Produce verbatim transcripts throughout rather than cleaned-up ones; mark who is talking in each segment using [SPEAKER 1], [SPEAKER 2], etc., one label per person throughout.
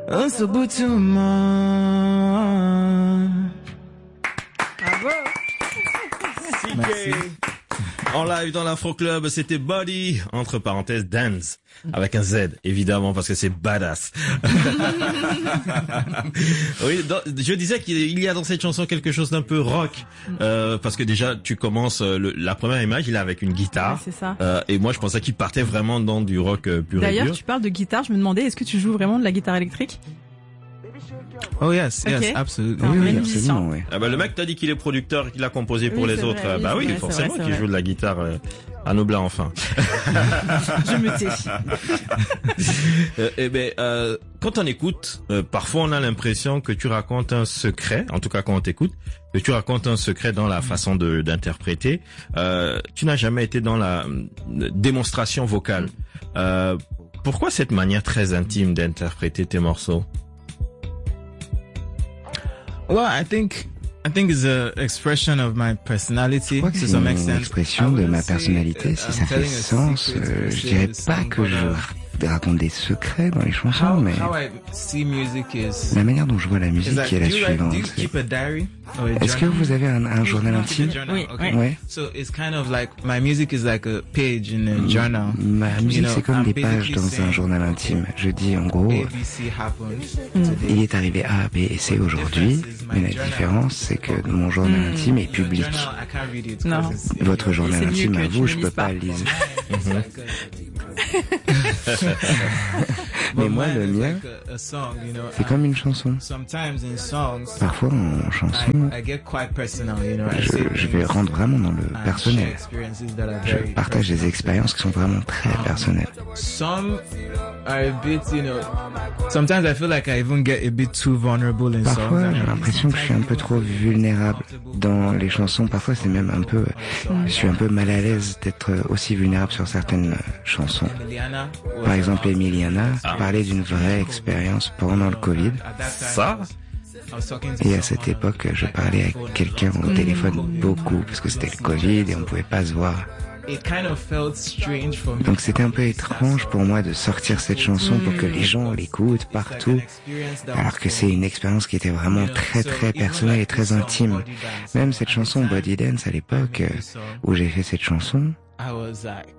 [SPEAKER 1] Bravo.
[SPEAKER 2] Merci. En live dans l'Afro Club, c'était Body, entre parenthèses, Dance, avec un Z, évidemment, parce que c'est badass. Oui, dans, je disais qu'il y a dans cette chanson quelque chose d'un peu rock, euh, parce que déjà, tu commences, le, la première image, il est avec une guitare.
[SPEAKER 1] Ouais, c'est ça.
[SPEAKER 2] Euh, et moi, je pensais qu'il partait vraiment dans du rock euh, pur et
[SPEAKER 1] D'ailleurs,
[SPEAKER 2] dur.
[SPEAKER 1] tu parles de guitare, je me demandais, est-ce que tu joues vraiment de la guitare électrique?
[SPEAKER 3] Oh yes,
[SPEAKER 1] Ok.
[SPEAKER 3] yes, absolutely.
[SPEAKER 1] Ah,
[SPEAKER 4] Oui, oui,
[SPEAKER 1] musicien.
[SPEAKER 4] absolument, oui.
[SPEAKER 2] Ah bah, le mec t'a dit qu'il est producteur et qu'il a composé pour
[SPEAKER 1] Oui,
[SPEAKER 2] les
[SPEAKER 1] c'est
[SPEAKER 2] autres.
[SPEAKER 1] vrai, oui,
[SPEAKER 2] bah
[SPEAKER 1] c'est
[SPEAKER 2] oui,
[SPEAKER 1] vrai, c'est
[SPEAKER 2] forcément
[SPEAKER 1] vrai, c'est
[SPEAKER 2] qu'il
[SPEAKER 1] vrai.
[SPEAKER 2] joue de la guitare euh, à Nobla, enfin.
[SPEAKER 1] Je me tais.
[SPEAKER 2] Euh, eh ben, euh, quand on écoute, euh, parfois on a l'impression que tu racontes un secret, en tout cas quand on t'écoute, que tu racontes un secret dans la façon de d'interpréter. Euh, tu n'as jamais été dans la euh, démonstration vocale. Euh, pourquoi cette manière très intime d'interpréter tes morceaux?
[SPEAKER 3] Well, I think I think it's a expression of my personality
[SPEAKER 4] Je crois que
[SPEAKER 3] to
[SPEAKER 4] c'est
[SPEAKER 3] some
[SPEAKER 4] une
[SPEAKER 3] extent.
[SPEAKER 4] expression de ma personnalité. Si ça fait sens, euh, je dirais pas que je raconte des secrets dans les chansons,
[SPEAKER 3] How,
[SPEAKER 4] mais
[SPEAKER 3] how I see music is,
[SPEAKER 4] la manière dont je vois la
[SPEAKER 3] is
[SPEAKER 4] musique
[SPEAKER 3] like,
[SPEAKER 4] est la
[SPEAKER 3] do you, like, do you
[SPEAKER 4] suivante.
[SPEAKER 3] keep a diary or a
[SPEAKER 4] Est-ce que
[SPEAKER 3] journal?
[SPEAKER 4] vous avez un, un journal
[SPEAKER 3] You
[SPEAKER 4] intime?
[SPEAKER 3] keep a journal,
[SPEAKER 1] Oui,
[SPEAKER 3] okay.
[SPEAKER 1] oui.
[SPEAKER 4] Ouais.
[SPEAKER 3] So it's kind of like my music is like a page in a journal.
[SPEAKER 4] Ma musique,
[SPEAKER 3] You know,
[SPEAKER 4] c'est comme
[SPEAKER 3] I'm
[SPEAKER 4] des pages
[SPEAKER 3] basically
[SPEAKER 4] dans un
[SPEAKER 3] saying,
[SPEAKER 4] journal intime. Je dis en gros,
[SPEAKER 3] A B C happened today.
[SPEAKER 4] il est arrivé A, B et C aujourd'hui, mais la différence, c'est que mon journal intime est public.
[SPEAKER 3] Journal, I can't read it
[SPEAKER 1] Non.
[SPEAKER 3] 'cause it's-
[SPEAKER 4] Votre journal
[SPEAKER 1] C'est mieux
[SPEAKER 4] intime
[SPEAKER 1] que
[SPEAKER 4] à
[SPEAKER 1] tu
[SPEAKER 4] vous,
[SPEAKER 1] ne
[SPEAKER 4] je
[SPEAKER 1] lises
[SPEAKER 4] peux
[SPEAKER 1] pas.
[SPEAKER 4] pas le lire.
[SPEAKER 3] it's like a-
[SPEAKER 4] Mais
[SPEAKER 3] But
[SPEAKER 4] moi,
[SPEAKER 3] mine
[SPEAKER 4] le
[SPEAKER 3] is
[SPEAKER 4] mien,
[SPEAKER 3] like a, a song, you know.
[SPEAKER 4] c'est comme une chanson.
[SPEAKER 3] Sometimes in songs,
[SPEAKER 4] Parfois, en chanson,
[SPEAKER 3] I, I get quite personal, you know. I
[SPEAKER 4] je,
[SPEAKER 3] say
[SPEAKER 4] je vais
[SPEAKER 3] things
[SPEAKER 4] rendre vraiment dans le
[SPEAKER 3] and share
[SPEAKER 4] personnel.
[SPEAKER 3] experiences that are
[SPEAKER 4] Je
[SPEAKER 3] very
[SPEAKER 4] partage des
[SPEAKER 3] personal.
[SPEAKER 4] expériences qui sont vraiment très personnelles.
[SPEAKER 3] Some are a bit, you know. Sometimes I feel like I even get a bit too vulnerable in songs.
[SPEAKER 4] Parfois,
[SPEAKER 3] and
[SPEAKER 4] j'ai
[SPEAKER 3] I-
[SPEAKER 4] l'impression que je suis un peu trop vulnérable dans les chansons. Parfois, c'est même un peu, je suis un peu mal à l'aise d'être aussi vulnérable sur certaines chansons.
[SPEAKER 3] Emiliana was
[SPEAKER 4] Par exemple,
[SPEAKER 3] about-
[SPEAKER 4] Emiliana parlait d'une vraie expérience pendant le Covid.
[SPEAKER 3] At that time,
[SPEAKER 2] Ça?
[SPEAKER 3] I was talking to
[SPEAKER 4] Et à
[SPEAKER 3] someone
[SPEAKER 4] cette
[SPEAKER 3] on-
[SPEAKER 4] époque, je parlais à quelqu'un au téléphone beaucoup parce que c'était le Covid et on pouvait pas se voir.
[SPEAKER 3] It kind of felt strange for me.
[SPEAKER 4] Donc c'était un peu étrange pour moi de sortir cette chanson pour que les gens l'écoutent partout, alors que c'est une expérience qui était vraiment très très personnelle et très intime. Même cette chanson Body Dance à l'époque, euh, où j'ai fait cette chanson,
[SPEAKER 3] I was like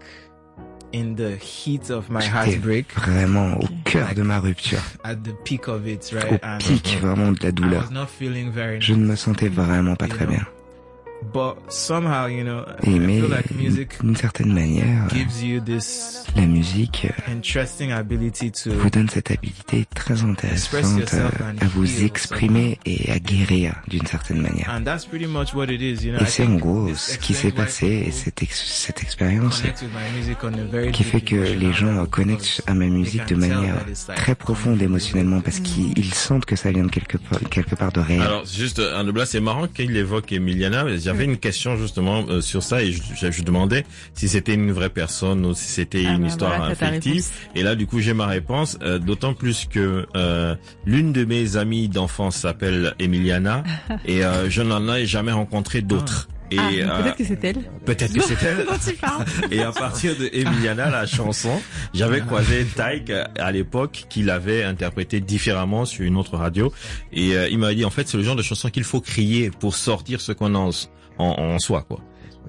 [SPEAKER 3] in the heat of my
[SPEAKER 4] j'étais
[SPEAKER 3] heartbreak,
[SPEAKER 4] vraiment au cœur de ma rupture,
[SPEAKER 3] at the peak of it,
[SPEAKER 4] au
[SPEAKER 3] right? And
[SPEAKER 4] pic vraiment de la
[SPEAKER 3] I
[SPEAKER 4] douleur.
[SPEAKER 3] was not feeling very
[SPEAKER 4] Je ne me sentais vraiment pas très bien.
[SPEAKER 3] But somehow, you know,
[SPEAKER 4] Et
[SPEAKER 3] I
[SPEAKER 4] mais
[SPEAKER 3] feel like music
[SPEAKER 4] d'une certaine manière, euh,
[SPEAKER 3] gives you this
[SPEAKER 4] la musique euh,
[SPEAKER 3] interesting ability to
[SPEAKER 4] vous donne cette habilité très intéressante euh, à vous exprimer et à guérir d'une certaine manière.
[SPEAKER 3] and that's pretty much what it is, you know.
[SPEAKER 4] Et
[SPEAKER 3] I
[SPEAKER 4] c'est en
[SPEAKER 3] think
[SPEAKER 4] gros
[SPEAKER 3] this
[SPEAKER 4] ce qui s'est
[SPEAKER 3] explains why
[SPEAKER 4] passé et
[SPEAKER 3] people
[SPEAKER 4] cette, ex- cette expérience
[SPEAKER 3] connect with my music on a very
[SPEAKER 4] qui fait
[SPEAKER 3] deep
[SPEAKER 4] que les
[SPEAKER 3] emotional
[SPEAKER 4] gens
[SPEAKER 3] level
[SPEAKER 4] connectent
[SPEAKER 3] because
[SPEAKER 4] à ma
[SPEAKER 3] they
[SPEAKER 4] musique de
[SPEAKER 3] can tell
[SPEAKER 4] manière
[SPEAKER 3] that it's like
[SPEAKER 4] très profonde émotionnellement parce qu'ils ils sentent que ça vient de quelque part, quelque part de réel.
[SPEAKER 2] Alors, juste, un de c'est marrant qu'il évoque Emiliana. J'avais une question justement euh, sur ça et je, je, je demandais si c'était une vraie personne ou si c'était
[SPEAKER 1] Ah
[SPEAKER 2] une
[SPEAKER 1] ben
[SPEAKER 2] histoire
[SPEAKER 1] voilà, t'as ta
[SPEAKER 2] fictive.
[SPEAKER 1] réponse.
[SPEAKER 2] Et là, du coup, j'ai ma réponse. Euh, D'autant plus que euh, l'une de mes amies d'enfance s'appelle Emiliana et euh, je n'en ai jamais rencontré d'autres. Et
[SPEAKER 1] Ah, donc
[SPEAKER 2] euh,
[SPEAKER 1] peut-être que c'est elle.
[SPEAKER 2] peut-être que c'est elle.
[SPEAKER 1] Dont tu parles.
[SPEAKER 2] Et à partir de Emiliana, la chanson, j'avais croisé Taïk à l'époque qui l'avait interprété différemment sur une autre radio. Et euh, il m'a dit, en fait, c'est le genre de chanson qu'il faut crier pour sortir ce qu'on a en, en, en soi, quoi.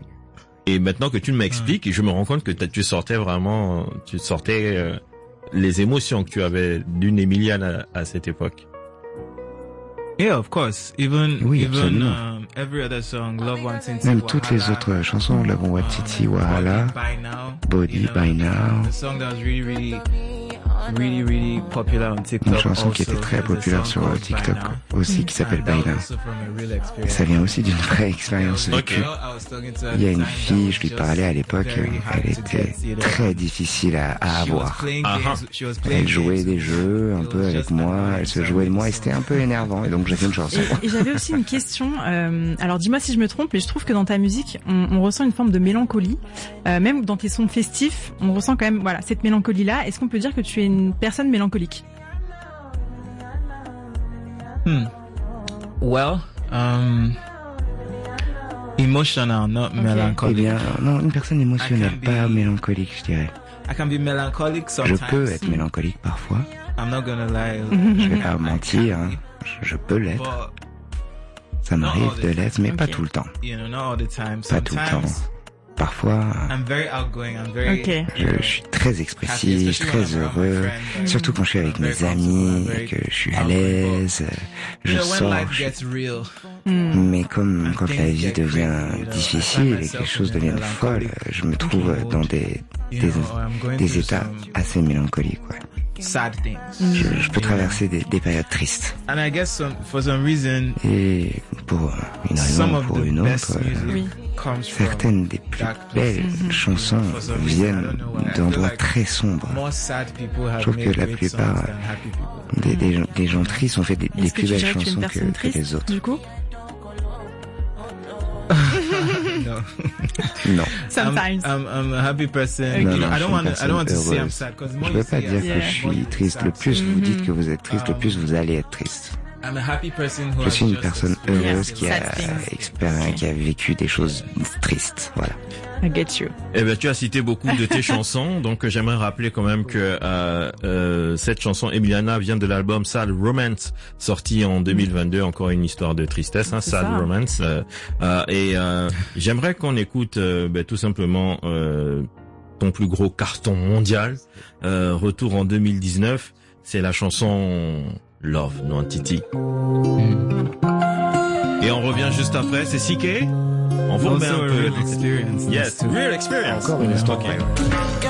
[SPEAKER 2] Et maintenant que tu m'expliques, je me rends compte que tu sortais vraiment, tu sortais euh, les émotions que tu avais d'une Emiliana à, à cette époque.
[SPEAKER 3] Yeah, of course. Even
[SPEAKER 4] Oui,
[SPEAKER 3] even
[SPEAKER 4] absolument.
[SPEAKER 3] um, every other song, Love One Tinti,
[SPEAKER 4] Même toutes les
[SPEAKER 3] Wahala,
[SPEAKER 4] autres chansons, Love One Titi, Wahala,
[SPEAKER 3] By Now,
[SPEAKER 4] Body
[SPEAKER 3] you know,
[SPEAKER 4] by Now,
[SPEAKER 3] the song that was really, really, really, really popular on TikTok.
[SPEAKER 4] une chanson qui
[SPEAKER 3] also.
[SPEAKER 4] était très
[SPEAKER 3] There's a
[SPEAKER 4] populaire
[SPEAKER 3] song
[SPEAKER 4] sur
[SPEAKER 3] called
[SPEAKER 4] TikTok
[SPEAKER 3] By Now.
[SPEAKER 4] aussi qui s'appelle
[SPEAKER 3] And
[SPEAKER 4] By
[SPEAKER 3] that was
[SPEAKER 4] Now.
[SPEAKER 3] also from a real
[SPEAKER 4] Et
[SPEAKER 3] experience.
[SPEAKER 4] ça vient aussi d'une vraie expérience
[SPEAKER 2] Ok.
[SPEAKER 4] vécue.
[SPEAKER 3] Girl I was talking to at
[SPEAKER 4] Il y a
[SPEAKER 3] the
[SPEAKER 4] une
[SPEAKER 3] time
[SPEAKER 4] fille,
[SPEAKER 3] that
[SPEAKER 4] je lui
[SPEAKER 3] was
[SPEAKER 4] parlais à
[SPEAKER 3] just
[SPEAKER 4] l'époque,
[SPEAKER 3] very hard
[SPEAKER 4] elle
[SPEAKER 3] to
[SPEAKER 4] était
[SPEAKER 3] get, you know.
[SPEAKER 4] très difficile à, à
[SPEAKER 3] She was
[SPEAKER 4] avoir.
[SPEAKER 3] playing
[SPEAKER 2] Ah,
[SPEAKER 3] games, she was playing
[SPEAKER 4] Elle jouait
[SPEAKER 3] games
[SPEAKER 4] des
[SPEAKER 3] with me.
[SPEAKER 4] jeux un
[SPEAKER 3] It
[SPEAKER 4] peu
[SPEAKER 3] was
[SPEAKER 4] avec
[SPEAKER 3] just
[SPEAKER 4] moi,
[SPEAKER 3] annoying
[SPEAKER 4] elle se
[SPEAKER 3] for
[SPEAKER 4] jouait de
[SPEAKER 3] me.
[SPEAKER 4] moi et c'était un peu énervant et donc j'ai fait une chanson.
[SPEAKER 1] Et, et j'avais aussi une question. Euh, alors dis-moi si je me trompe, mais je trouve que dans ta musique, on, on ressent une forme de mélancolie. Euh, même dans tes sons festifs, on ressent quand même, voilà, cette mélancolie-là. Est-ce qu'on peut dire que tu es une personne mélancolique?
[SPEAKER 3] Hmm. Well, um, emotional, not
[SPEAKER 1] Ok.
[SPEAKER 4] Eh
[SPEAKER 3] melancholic.
[SPEAKER 4] bien, non, une personne émotionnelle,
[SPEAKER 3] I can be-
[SPEAKER 4] pas mélancolique, je dirais.
[SPEAKER 3] I can be melancholic
[SPEAKER 4] Je
[SPEAKER 3] sometimes.
[SPEAKER 4] peux être mélancolique parfois.
[SPEAKER 3] I'm not gonna lie.
[SPEAKER 4] Je vais pas mentir, hein. je, je peux l'être.
[SPEAKER 3] But,
[SPEAKER 4] Ça m'arrive de l'être, mais pas
[SPEAKER 1] Ok.
[SPEAKER 4] tout le temps.
[SPEAKER 3] you know, not all the time.
[SPEAKER 4] Pas tout le temps.
[SPEAKER 3] Sometimes
[SPEAKER 4] Parfois,
[SPEAKER 3] I'm very outgoing. I'm very.
[SPEAKER 1] Ok.
[SPEAKER 4] je, je suis très expressif, très heureux, surtout quand je suis avec mes amis, et que je suis à l'aise, je
[SPEAKER 3] You know, when
[SPEAKER 4] sors.
[SPEAKER 3] life
[SPEAKER 4] je-
[SPEAKER 3] gets real,
[SPEAKER 4] Mais comme quand la vie devient difficile et que les choses deviennent folles, je me trouve dans des,
[SPEAKER 3] you
[SPEAKER 4] des,
[SPEAKER 3] know, I'm going
[SPEAKER 4] des
[SPEAKER 3] through
[SPEAKER 4] états
[SPEAKER 3] some
[SPEAKER 4] assez mélancoliques. Ouais.
[SPEAKER 3] sad things.
[SPEAKER 4] Je, je peux traverser des, des périodes tristes.
[SPEAKER 3] And I guess some, for some reason,
[SPEAKER 4] Et pour une
[SPEAKER 3] some
[SPEAKER 4] raison ou
[SPEAKER 3] of
[SPEAKER 4] pour
[SPEAKER 3] the
[SPEAKER 4] une
[SPEAKER 3] best
[SPEAKER 4] autre,
[SPEAKER 3] music
[SPEAKER 1] Oui.
[SPEAKER 3] comes from
[SPEAKER 4] certaines des plus
[SPEAKER 3] dark
[SPEAKER 4] belles
[SPEAKER 3] places.
[SPEAKER 4] chansons
[SPEAKER 3] For some reason, I
[SPEAKER 4] viennent
[SPEAKER 3] don't know why. I
[SPEAKER 4] d'endroits
[SPEAKER 3] feel like
[SPEAKER 4] très sombres.
[SPEAKER 3] more sad people have
[SPEAKER 4] trouve
[SPEAKER 3] made
[SPEAKER 4] que la
[SPEAKER 3] great
[SPEAKER 4] plupart,
[SPEAKER 3] songs than happy people.
[SPEAKER 4] Des, des, gens- des gens tristes ont fait des, des
[SPEAKER 1] Est-ce que
[SPEAKER 4] plus
[SPEAKER 1] tu
[SPEAKER 4] belles
[SPEAKER 1] dirais que tu es une
[SPEAKER 4] chansons que,
[SPEAKER 1] personne
[SPEAKER 4] que
[SPEAKER 1] triste,
[SPEAKER 4] les autres.
[SPEAKER 1] du coup?
[SPEAKER 3] No.
[SPEAKER 4] Non,
[SPEAKER 1] Sometimes.
[SPEAKER 3] I'm, I'm, I'm a happy person.
[SPEAKER 1] Okay.
[SPEAKER 3] You
[SPEAKER 4] Non,
[SPEAKER 3] know,
[SPEAKER 4] non,
[SPEAKER 3] I
[SPEAKER 4] je
[SPEAKER 3] don't
[SPEAKER 4] suis
[SPEAKER 3] want
[SPEAKER 4] une
[SPEAKER 3] to. I don't want to
[SPEAKER 4] personne
[SPEAKER 3] say I'm
[SPEAKER 4] heureuse.
[SPEAKER 3] sad because
[SPEAKER 4] je
[SPEAKER 3] more
[SPEAKER 4] ne
[SPEAKER 3] you
[SPEAKER 4] veux pas
[SPEAKER 3] say
[SPEAKER 4] dire
[SPEAKER 3] I'm
[SPEAKER 1] Yeah.
[SPEAKER 4] que
[SPEAKER 3] sad,
[SPEAKER 4] je
[SPEAKER 3] more
[SPEAKER 4] suis
[SPEAKER 3] you
[SPEAKER 4] triste.
[SPEAKER 3] sad.
[SPEAKER 4] Le plus vous dites
[SPEAKER 1] Mhm.
[SPEAKER 4] que vous êtes triste, le plus vous allez être triste.
[SPEAKER 3] I'm a happy person who
[SPEAKER 4] Je
[SPEAKER 3] has
[SPEAKER 4] suis une
[SPEAKER 3] just
[SPEAKER 4] personne
[SPEAKER 3] experienced
[SPEAKER 4] heureuse
[SPEAKER 1] Yeah.
[SPEAKER 4] qui a,
[SPEAKER 1] Sad things.
[SPEAKER 4] expéri- qui a vécu des choses tristes. Voilà.
[SPEAKER 1] I get you.
[SPEAKER 2] Eh ben, tu as cité beaucoup de tes chansons, donc euh, j'aimerais rappeler quand même que euh, euh, cette chanson Emiliana vient de l'album Sad Romance, sorti en deux mille vingt-deux. Encore une histoire de tristesse, hein,
[SPEAKER 1] C'est
[SPEAKER 2] Sad
[SPEAKER 1] ça.
[SPEAKER 2] Romance. Euh, euh, et euh, j'aimerais qu'on écoute euh, ben, tout simplement euh, ton plus gros carton mondial, euh, retour en deux mille dix-neuf. C'est la chanson Love Nantiti. Et on revient juste après. C'est C K. On vous remet
[SPEAKER 3] Also
[SPEAKER 2] un
[SPEAKER 3] a
[SPEAKER 2] peu.
[SPEAKER 3] real experience.
[SPEAKER 2] Yes, real experience.
[SPEAKER 4] Encore une histoire.
[SPEAKER 2] Ok.